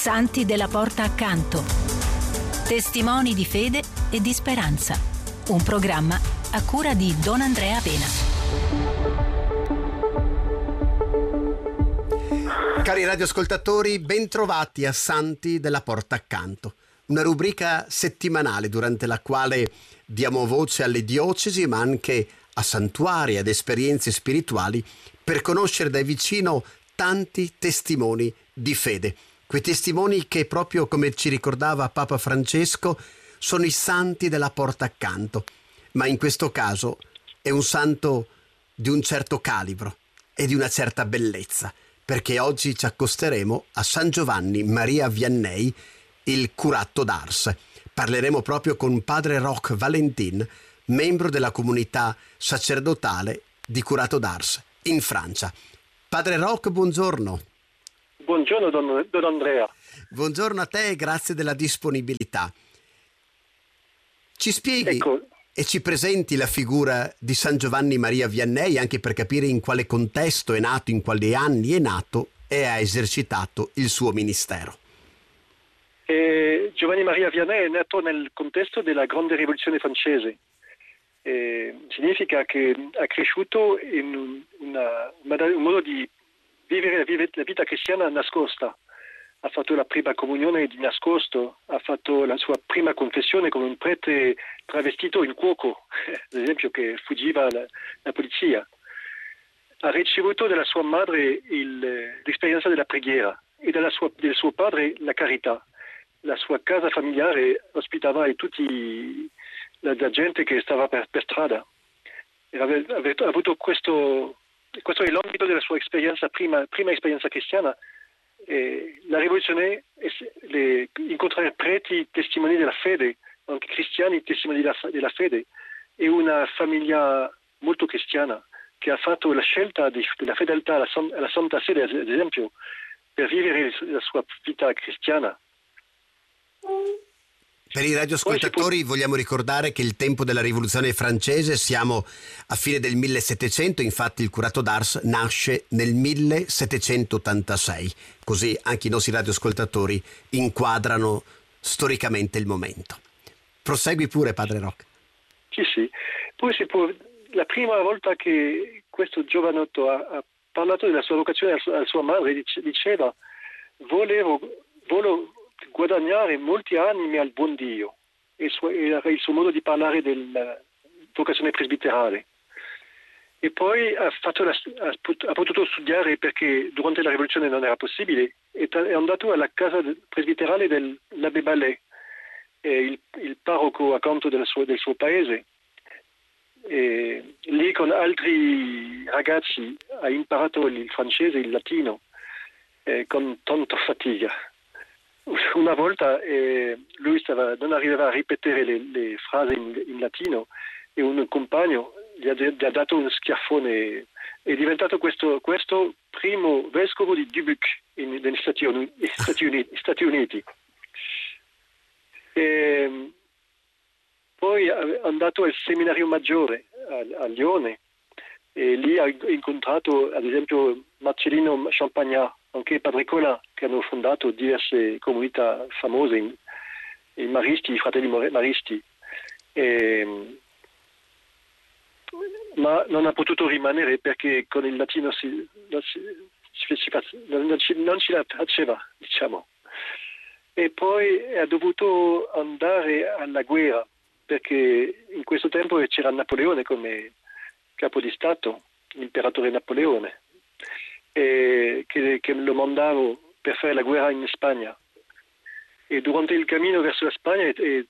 Santi della Porta Accanto. Testimoni di fede e di speranza. Un programma a cura di Don Andrea Pena. Cari radioascoltatori, bentrovati a Santi della Porta Accanto, una rubrica settimanale durante la quale diamo voce alle diocesi ma anche a santuari ed esperienze spirituali per conoscere da vicino tanti testimoni di fede. Quei testimoni che, proprio come ci ricordava Papa Francesco, sono i santi della Porta Accanto, ma in questo caso è un santo di un certo calibro e di una certa bellezza, perché oggi ci accosteremo a San Giovanni Maria Vianney, il curato d'Ars. Parleremo proprio con padre Roch Valentin, membro della comunità sacerdotale di Curato d'Ars in Francia. Padre Roch, buongiorno. Buongiorno don Andrea. Buongiorno a te e grazie della disponibilità. Ci spieghi e ci presenti la figura di San Giovanni Maria Vianney, anche per capire in quale contesto è nato, in quali anni è nato e ha esercitato il suo ministero. Giovanni Maria Vianney è nato nel contesto della grande rivoluzione francese. Significa che ha cresciuto in un modo di vivere la vita cristiana nascosta. Ha fatto la prima comunione di nascosto, ha fatto la sua prima confessione con un prete travestito in cuoco, ad esempio, che fuggiva la polizia. Ha ricevuto dalla sua madre l'esperienza della preghiera e del suo padre la carità. La sua casa familiare ospitava tutti la gente che stava per strada. Ha avuto questo è l'ambito della sua esperienza, prima esperienza cristiana. La rivoluzione è incontrare preti testimoni della fede, anche cristiani testimoni della fede, e una famiglia molto cristiana che ha fatto la scelta della fedeltà alla Santa Sede, ad esempio, per vivere la sua vita cristiana. Per i radioascoltatori vogliamo ricordare che il tempo della rivoluzione francese, siamo a fine del 1700, infatti il Curato d'Ars nasce nel 1786, così anche i nostri radioascoltatori inquadrano storicamente il momento. Prosegui pure, padre Roch. Sì. Poi la prima volta che questo giovanotto ha parlato della sua vocazione alla sua madre, diceva: volevo guadagnare molti animi al buon Dio. Era il suo modo di parlare della vocazione presbiterale. E poi ha potuto studiare, perché durante la rivoluzione non era possibile, è andato alla casa presbiterale dell'Abbé Ballet, il parroco accanto del suo paese. E lì con altri ragazzi ha imparato il francese e il latino con tanta fatica. Una volta lui non arrivava a ripetere le frasi in latino e un compagno gli ha dato uno schiaffone. È diventato questo primo vescovo di Dubuque negli Stati Uniti. Poi è andato al seminario maggiore a Lione e lì ha incontrato ad esempio Marcellino Champagnat, anche Padre Colin, che hanno fondato diverse comunità famose, i Maristi, i fratelli Maristi. Ma non ha potuto rimanere perché con il latino non ce la faceva, diciamo. E poi ha dovuto andare alla guerra, perché in questo tempo c'era Napoleone come capo di Stato, l'imperatore Napoleone, che lo mandava per fare la guerra in Spagna. E durante il cammino verso la Spagna è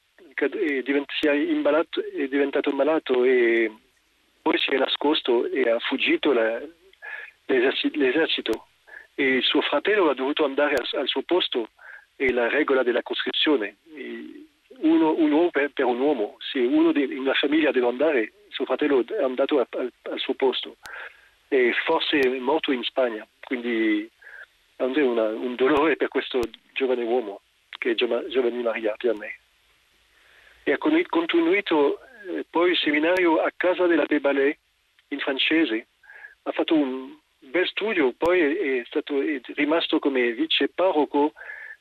diventato malato e poi si è nascosto e ha fuggito l'esercito. E il suo fratello ha dovuto andare al suo posto, e la regola della coscrizione. Un uomo per un uomo. Se uno in una famiglia deve andare, suo fratello è andato al suo posto. E forse è morto in Spagna. Quindi è un dolore per questo giovane uomo, che è Giovanni Maria Vianney. E ha continuato poi il seminario a casa dell'Abbé Ballet in francese. Ha fatto un bel studio, poi è rimasto come vice parroco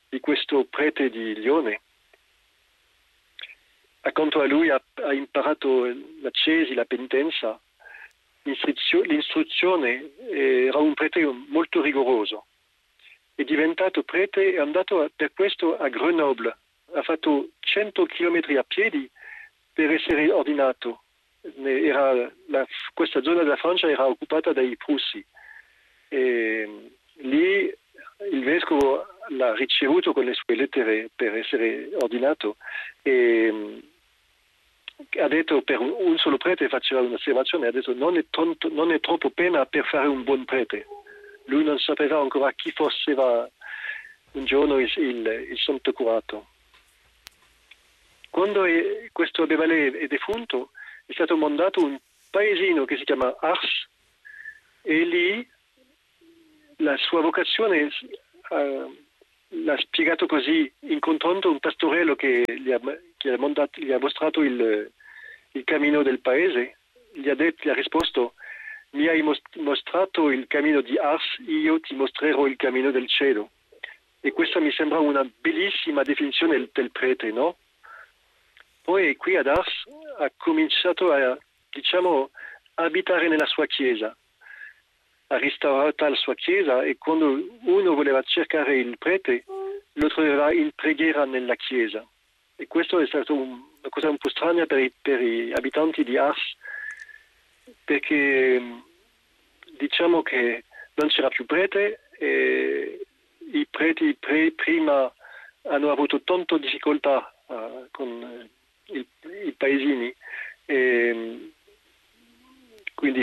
di questo prete di Lione. Accanto a lui ha imparato la cesi, la penitenza, l'istruzione. Era un prete molto rigoroso. È diventato prete e è andato per questo a Grenoble. Ha fatto 100 chilometri a piedi per essere ordinato. Questa zona della Francia era occupata dai Prussi. E lì il vescovo l'ha ricevuto con le sue lettere per essere ordinato e ha detto, per un solo prete faceva un'osservazione, ha detto non è troppo pena per fare un buon prete. Lui non sapeva ancora chi fosse un giorno il santo curato. Quando questo Bevalet è defunto, è stato mandato un paesino che si chiama Ars, e lì la sua vocazione l'ha spiegato così, incontrando un pastorello che gli ha mostrato il cammino del paese. Gli ha risposto: mi hai mostrato il cammino di Ars, io ti mostrerò il cammino del cielo. E questa mi sembra una bellissima definizione del prete, no? Poi qui ad Ars ha cominciato a, abitare nella sua chiesa, ha restaurato la sua chiesa, e quando uno voleva cercare il prete lo trovava in preghiera nella chiesa. E questo è stato una cosa un po' strana per i abitanti di Ars, perché diciamo che non c'era più prete e i preti prima hanno avuto tante difficoltà con i paesini, e quindi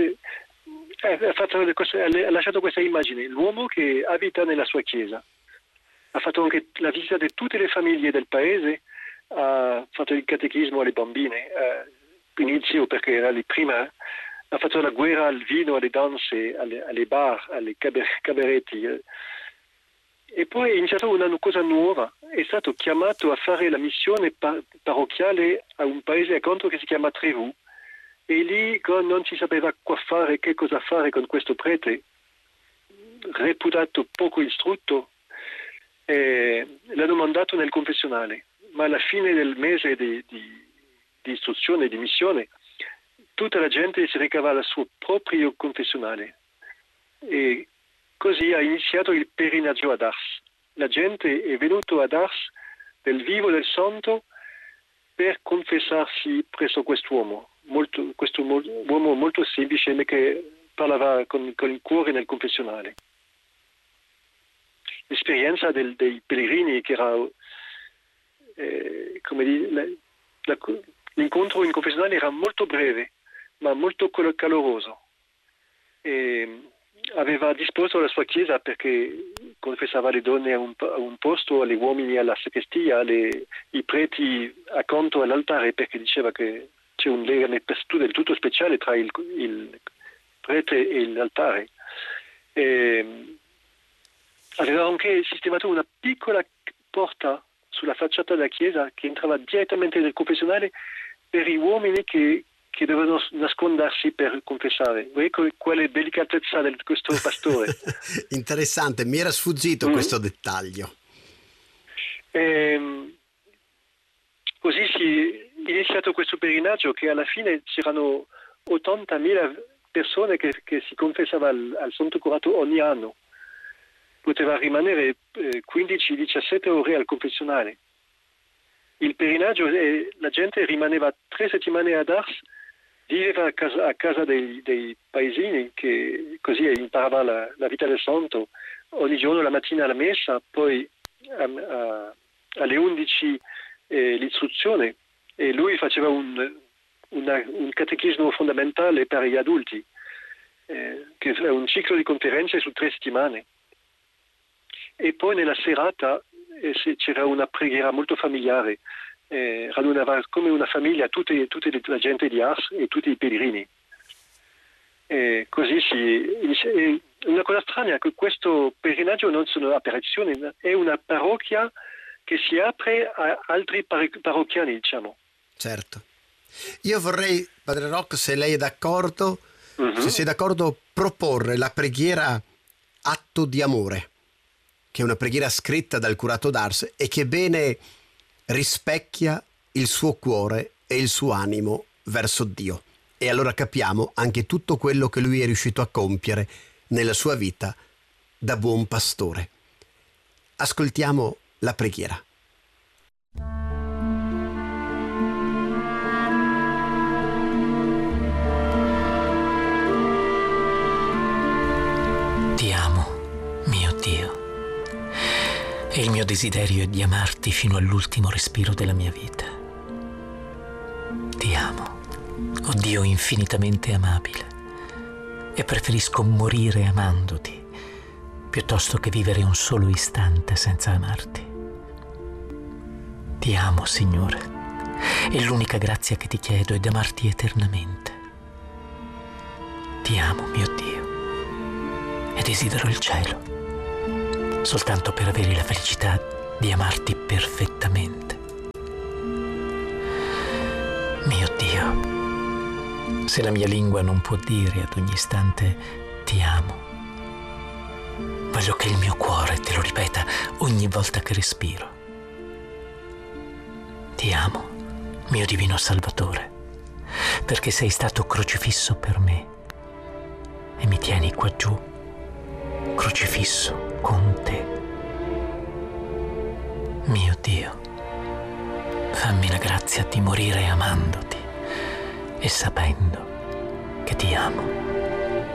ha lasciato questa immagine: l'uomo che abita nella sua chiesa. Ha fatto anche la visita di tutte le famiglie del paese, ha fatto il catechismo alle bambine, inizio perché era lì prima, ha fatto la guerra al vino, alle danze, alle bar, alle cabaretti. E poi è iniziato una cosa nuova, è stato chiamato a fare la missione parrocchiale a un paese accanto che si chiama Trévoux, e lì non si sapeva che cosa fare con questo prete, reputato poco istrutto, l'hanno mandato nel confessionale, ma alla fine del mese di istruzione, di missione, tutta la gente si recava al suo proprio confessionale, e così ha iniziato il pellegrinaggio ad Ars. La gente è venuta ad Ars del vivo del santo per confessarsi presso quest'uomo, uomo molto semplice, ma che parlava con il cuore nel confessionale. L'esperienza dei pellegrini, che era, l'incontro in confessionale era molto breve, ma molto caloroso. E aveva disposto la sua chiesa perché confessava le donne a un posto, gli uomini alla sacrestia, i preti accanto all'altare, perché diceva che c'è un legame del tutto speciale tra il prete e l'altare. Aveva anche sistemato una piccola porta sulla facciata della chiesa che entrava direttamente nel confessionale per gli uomini che dovevano nascondersi per confessare. Ecco quale delicatezza di questo pastore. Interessante, mi era sfuggito questo dettaglio. Così si è iniziato questo pellegrinaggio, che alla fine c'erano 80.000 persone che si confessavano al santo curato ogni anno. Poteva rimanere 15-17 ore al confessionale. Il pellegrinaggio, la gente rimaneva 3 settimane ad Ars, viveva a casa dei paesini, che così imparava la vita del santo. Ogni giorno la mattina alla messa, poi alle 11 l'istruzione, e lui faceva un catechismo fondamentale per gli adulti, che è un ciclo di conferenze su 3 settimane. E poi nella serata c'era una preghiera molto familiare, radunava come una famiglia tutta la gente di Ars e tutti i pellegrini. E così una cosa strana è che questo pellegrinaggio non sono apparizioni, è una parrocchia che si apre a altri parrocchiani, diciamo. Certo. Io vorrei, Padre Roch, se lei è d'accordo, se sei d'accordo, proporre la preghiera atto di amore, che è una preghiera scritta dal curato d'Ars e che bene rispecchia il suo cuore e il suo animo verso Dio. E allora capiamo anche tutto quello che lui è riuscito a compiere nella sua vita da buon pastore. Ascoltiamo la preghiera. Ti amo, mio Dio, e il mio desiderio è di amarti fino all'ultimo respiro della mia vita. Ti amo, o Dio infinitamente amabile, e preferisco morire amandoti piuttosto che vivere un solo istante senza amarti. Ti amo, Signore, e l'unica grazia che ti chiedo è di amarti eternamente. Ti amo, mio Dio, e desidero il cielo, soltanto per avere la felicità di amarti perfettamente. Mio Dio, se la mia lingua non può dire ad ogni istante ti amo, voglio che il mio cuore te lo ripeta ogni volta che respiro. Ti amo, mio divino Salvatore, perché sei stato crocifisso per me e mi tieni qua giù, crocifisso con te. Mio Dio, fammi la grazia di morire amandoti e sapendo che ti amo.